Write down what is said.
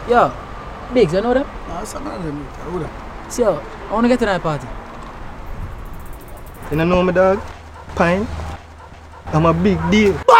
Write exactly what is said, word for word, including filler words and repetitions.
Yo, Biggs, you know them? Nah, some of them. Who that? See, yo, I want to get to that party. You don't know me, dog? Pine? I'm a big deal.